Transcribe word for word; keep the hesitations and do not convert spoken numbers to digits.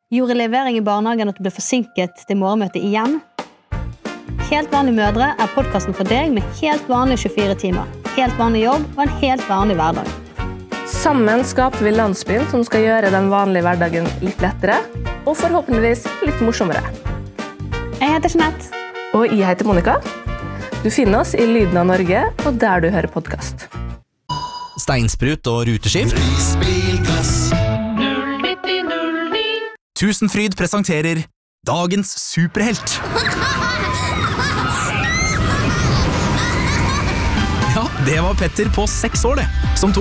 Gjorde levering i barnehagen at du ble forsinket til morgenmøtet igjen? Helt vanlige mødre er podcasten for deg med helt vanlige tjuefire timer, helt vanlig jobb og en helt vanlig hverdag. Sammen skaper vi landsbyen som skal gjøre den vanlige hverdagen litt lettere, og forhåpentligvis litt morsommere. Jeg heter Jeanette. Og jeg heter Monica. Du finner oss i Lyden av Norge, og der du hører podcast. Steinsprut og ruteskift. Tusenfryd presenterer Dagens superhelt. Ja, det var Petter på seks år det, som tok